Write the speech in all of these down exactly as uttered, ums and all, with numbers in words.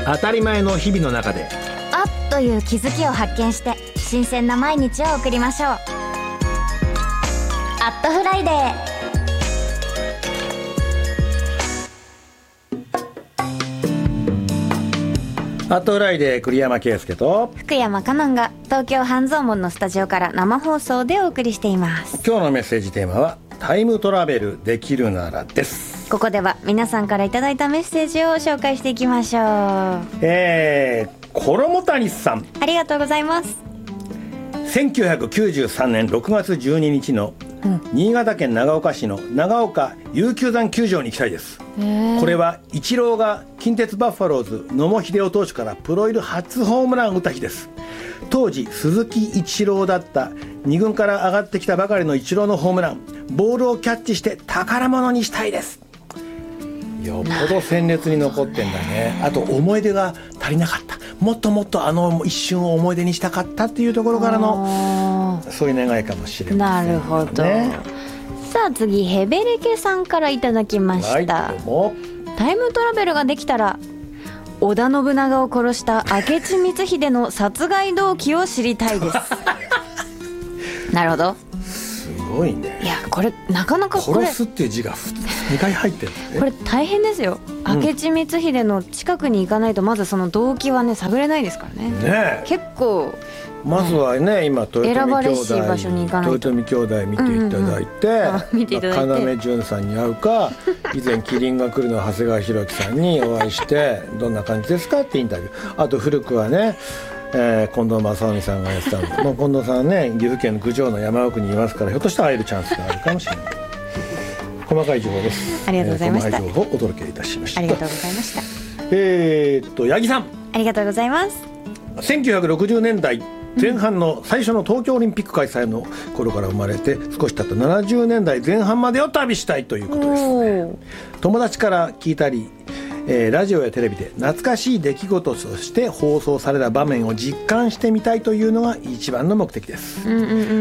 当たり前の日々の中であっという気づきを発見して新鮮な毎日を送りましょう。アットフライデー。 アットフライデー、栗山圭介と福山香音が東京半蔵門のスタジオから生放送でお送りしています。 今日のメッセージテーマはタイムトラベルできるならです。 ここでは皆さんからいただいたメッセージを紹介していきましょう。 えー、衣谷さん、 ありがとうございます。 せんきゅうひゃくきゅうじゅうさんねんろくがつじゅうににちの新潟県長岡市の長岡遊球山球場に行きたいです。これはイチローが近鉄バファローズ野茂英雄投手からプロ入り初ホームランを打った日です。当時鈴木一郎だったに軍から上がってきたばかりのイチローのホームラン、ボールをキャッチして宝物にしたいです。よっぽど鮮烈に残ってんだね。あと思い出が足りなかった、もっともっとあの一瞬を思い出にしたかったっていうところからのそういう願いかもしれません、ね、なるほど。 さあ次、ヘベレケさんからいただきました、はい、どうも。タイムトラベルができたら織田信長を殺した明智光秀の殺害動機を知りたいですなるほど、 すごいね。 いやこれなかなかこれ殺すっていう字がにかい入ってる、ね、 これ大変ですよ、うん、明智光秀の近くに行かないとまずその動機はね探れないですからね。ね、結構まずはね、今豊臣兄弟、 場所に行かないと豊臣兄弟見ていただいて、要潤さんに会うか、以前キリンが来るの長谷川博己さんにお会いしてどんな感じですかってインタビュー。あと古くはね、えー、近藤正臣さんがやってたのもう近藤さんね、岐阜県の郡上の山奥にいますから、ひょっとしたら会えるチャンスがあるかもしれない細かい情報です。 ありがとうございました、 えー、細かい情報をお届けいたしました。 ありがとうございました。 えーっと八木さん、 ありがとうございます。 せんきゅうひゃくろくじゅうねんだい前半の最初の東京オリンピック開催の頃から生まれて少し経ったななじゅうねんだいぜん半までを旅したいということです。友達から聞いたり、えー、ラジオやテレビで懐かしい出来事として放送された場面を実感してみたいというのが一番の目的です、うんうんうん。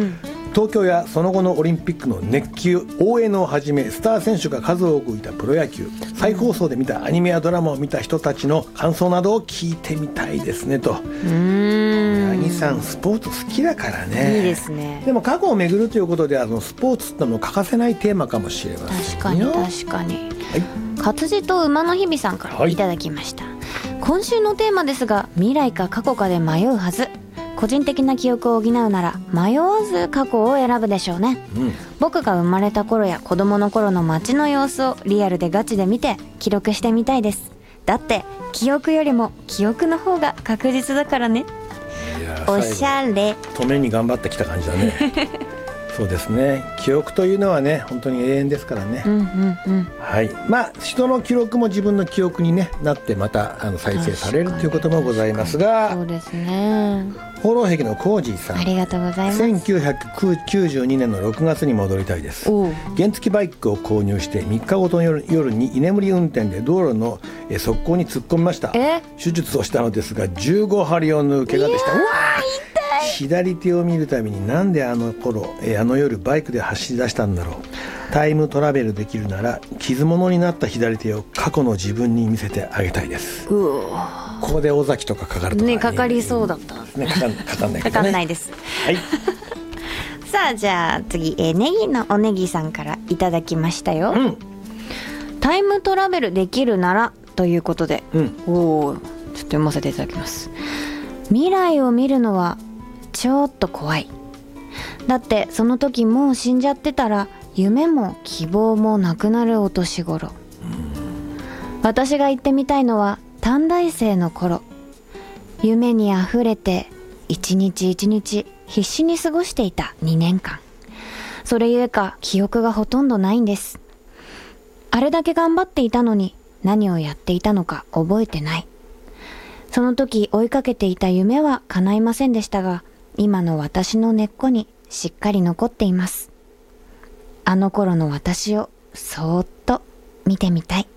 東京やその後のオリンピックの熱気、応援をはじめスター選手が数多くいたプロ野球、再放送で見たアニメやドラマを見た人たちの感想などを聞いてみたいですねと。うーん、八木さんスポーツ好きだからね。いいですね。でも過去を巡るということで、あのスポーツってのも欠かせないテーマかもしれません。 確かに確かに、はい、活字と馬の日々さんからいただきました、はい。今週のテーマですが、未来か過去かで迷うはず。個人的な記憶を補うなら迷わず過去を選ぶでしょうね、うん、僕が生まれた頃や子供の頃の街の様子をリアルでガチで見て記録してみたいです。だって記憶よりも記憶の方が確実だからね。おしゃれ。 止めに頑張ってきた感じだねそうですね、記憶というのはね本当に永遠ですからね、うんうんうん、はい。まあ人の記録も自分の記憶に、ね、なってまたあの再生されるということもございますが、 そうですね。 放浪壁のコージーさん、 ありがとうございます。 せんきゅうひゃくきゅうじゅうにねんのろくがつに戻りたいです。原付バイクを購入してみっかごとの 夜, 夜に居眠り運転で道路のえ側溝に突っ込みました。手術をしたのですがじゅうごはりを縫う怪我でした。うわー、左手を見るたびになんであの頃えあの夜バイクで走り出したんだろう。タイムトラベルできるなら傷物になった左手を過去の自分に見せてあげたいです。うわ、ここで尾崎とかかかるとかね、 かかりそうだった、 ね、かかん、かかんないけどね、 かかんないです、はいさあじゃあ次、えネギのおネギさんからいただきましたよ、うん、タイムトラベルできるならということで、うん、おー、ちょっと読ませていただきます。未来を見るのはちょっと怖い。だってその時もう死んじゃってたら夢も希望もなくなるお年頃。私が行ってみたいのは短大生の頃、夢にあふれて一日一日必死に過ごしていたにねんかん。それゆえか記憶がほとんどないんです。あれだけ頑張っていたのに何をやっていたのか覚えてない。その時追いかけていた夢は叶いませんでしたが、今の私の根っこにしっかり残っています。あの頃の私をそーっと見てみたい。